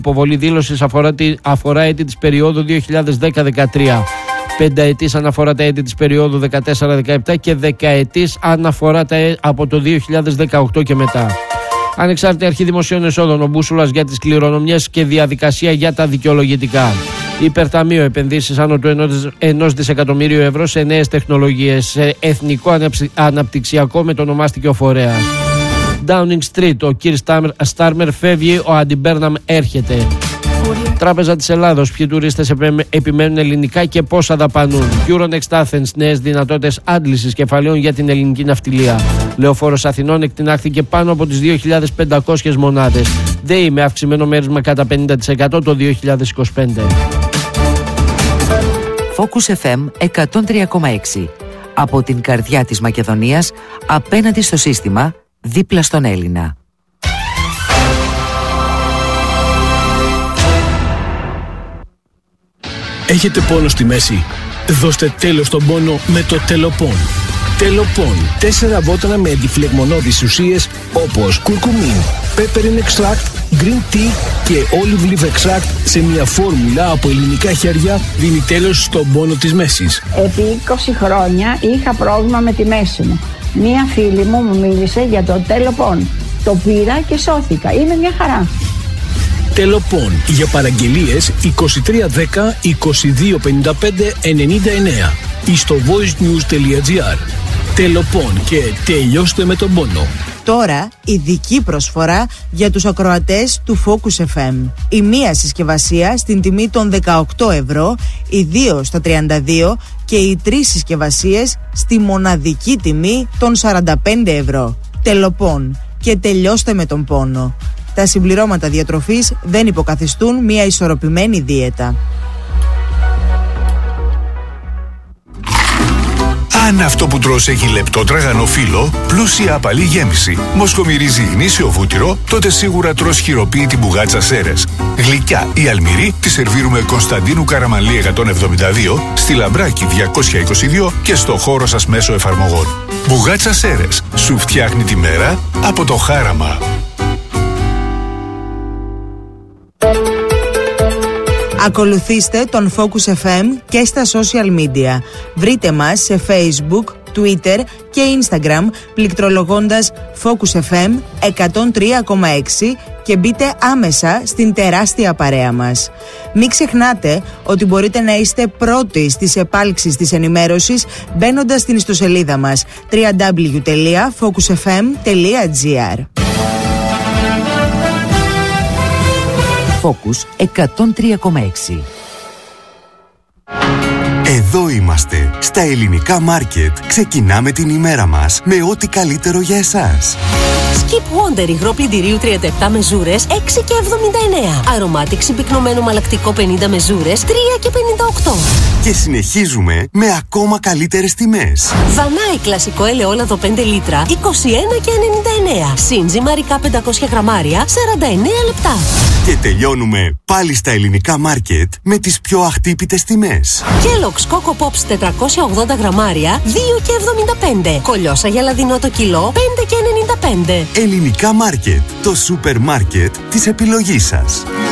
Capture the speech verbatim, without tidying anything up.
Υποβολή δήλωσης αφορά, τη, αφορά έτη της περίοδου δύο χιλιάδες δέκα δεκατρία. Πενταετής αναφορά τα έτη της περίοδου δεκατέσσερα δεκαεπτά και δεκαετής αναφορά τα ε, από το δύο χιλιάδες δεκαοκτώ και μετά. Ανεξάρτητη Αρχή Δημοσίων Εσόδων, ο μπούσουλας για τις κληρονομιές και διαδικασία για τα δικαιολογητικά. Υπερταμείο, επενδύσεις άνω του ενός δισεκατομμύριου ευρώ σε νέες τεχνολογίες. Σε εθνικό αναπτυξιακό μετονομάστηκε ο φορέας. Downing Street, ο Keir Starmer φεύγει, ο Andy Burnham έρχεται. Τράπεζα της Ελλάδος, ποιοι τουρίστες επιμένουν ελληνικά και πόσα δαπανούν. Euronext Athens, νέες δυνατότητες άντλησης κεφαλαίων για την ελληνική ναυτιλία. Λεωφόρος Αθηνών εκτινάχθηκε πάνω από τις δύο χιλιάδες πεντακόσιες μονάδες. ΔΕΗ με αυξημένο μέρισμα κατά πενήντα τοις εκατό το δύο χιλιάδες είκοσι πέντε. Focus εφ εμ εκατόν τρία κόμμα έξι. Από την καρδιά της Μακεδονίας, απέναντι στο σύστημα, δίπλα στον Έλληνα. Έχετε πόνο στη μέση? Δώστε τέλος στον πόνο με το Τελοπών. Τελοπών. Τέσσερα βότανα με αντιφλεγμονώδεις ουσίες όπως κουρκουμίν, peppermint extract, green tea και olive leaf extract σε μια φόρμουλα από ελληνικά χέρια δίνει τέλος στον πόνο της μέσης. Επί είκοσι χρόνια είχα πρόβλημα με τη μέση μου. Μία φίλη μου μου μίλησε για το Τελοπών. Το πήρα και σώθηκα. Είναι μια χαρά. Τελοπών. Για παραγγελίες είκοσι τρία δέκα είκοσι δύο πενήντα πέντε ενενήντα εννέα ή στο voicenews.gr. Τελοπών και τελειώστε με τον πόνο. Τώρα ειδική προσφορά για τους ακροατές του Focus εφ εμ. Η μία συσκευασία στην τιμή των δεκαοκτώ ευρώ, οι δύο στα τριάντα δύο και οι τρεις συσκευασίες στη μοναδική τιμή των σαράντα πέντε ευρώ. Τελοπών και τελειώστε με τον πόνο. Τα συμπληρώματα διατροφής δεν υποκαθιστούν μια ισορροπημένη δίαιτα. Αν αυτό που τρως έχει λεπτό τραγανό φύλλο, πλούσια απαλή γέμιση, μοσχομυρίζει γνήσιο βούτυρο, τότε σίγουρα τρως χειροποίητη μπουγάτσα Σέρες. Γλυκιά ή αλμυρή τη σερβίρουμε Κωνσταντίνου Καραμανλή εκατόν εβδομήντα δύο, στη Λαμπράκη διακόσια είκοσι δύο και στο χώρο σας μέσω εφαρμογών. Μπουγάτσα Σέρες, σου φτιάχνει τη μέρα από το χάραμα. Ακολουθήστε τον Focus εφ εμ και στα social media. Βρείτε μας σε Facebook, Twitter και Instagram πληκτρολογώντας Focus εφ εμ εκατόν τρία κόμμα έξι και μπείτε άμεσα στην τεράστια παρέα μας. Μην ξεχνάτε ότι μπορείτε να είστε πρώτοι στις επάλξεις της ενημέρωσης μπαίνοντας στην ιστοσελίδα μας double-u double-u double-u τελεία focus f m τελεία g r. Focus εκατόν τρία κόμμα έξι. Εδώ είμαστε, στα ελληνικά μάρκετ. Ξεκινάμε την ημέρα μας με ό,τι καλύτερο για εσάς. Skip Wonder υγρό πλυντηρίου τριάντα επτά μεζούρες έξι και εβδομήντα εννέα. Aromatic συμπυκνωμένο μαλακτικό πενήντα μεζούρες τρία και πενήντα οκτώ. Και συνεχίζουμε με ακόμα καλύτερες τιμές. Βανάι κλασικό ελαιόλαδο πέντε λίτρα είκοσι ένα και ενενήντα εννέα. Σύντζι μαρικά πεντακόσια γραμμάρια σαράντα εννέα λεπτά. Και τελειώνουμε πάλι στα ελληνικά μάρκετ με τις πιο αχτύπητες τιμές. Kellogg's Coco Pops τετρακόσια ογδόντα γραμμάρια δύο και εβδομήντα πέντε. Κολιόσα γελαδινό το κιλό πέντε και ενενήντα πέντε. Ελληνικά μάρκετ, το σούπερ μάρκετ της επιλογής σας.